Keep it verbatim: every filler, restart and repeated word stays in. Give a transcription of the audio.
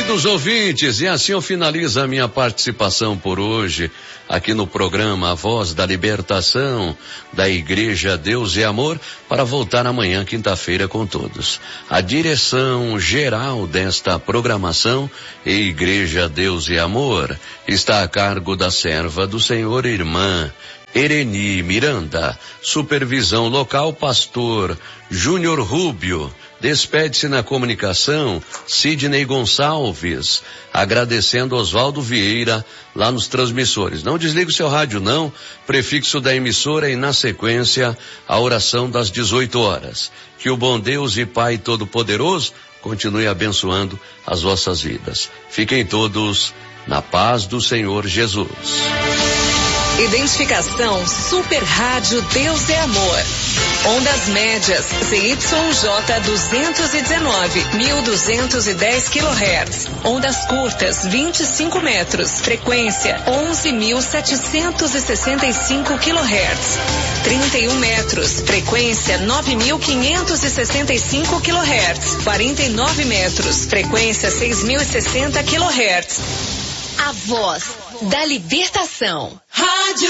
Queridos ouvintes, e assim eu finalizo a minha participação por hoje, aqui no programa A Voz da Libertação, da Igreja Deus e Amor, para voltar amanhã, quinta-feira, com todos. A direção geral desta programação, Igreja Deus e Amor, está a cargo da serva do Senhor, irmã Ereni Miranda. Supervisão local, pastor Júnior Rubio. Despede-se na comunicação, Sidney Gonçalves, agradecendo Oswaldo Vieira, lá nos transmissores. Não desligue o seu rádio não, prefixo da emissora e na sequência, a oração das dezoito horas. Que o bom Deus e Pai Todo-Poderoso continue abençoando as vossas vidas. Fiquem todos na paz do Senhor Jesus. Identificação Super Rádio Deus é Amor. Ondas médias Z Y J duzentos e dezenove, mil duzentos e dez quilohertz. Ondas curtas vinte e cinco metros. Frequência onze mil setecentos e sessenta e cinco quilohertz. trinta e um metros. Frequência nove mil quinhentos e sessenta e cinco quilohertz. quarenta e nove metros. Frequência seis mil e sessenta quilohertz. A Voz da Libertação. Rádio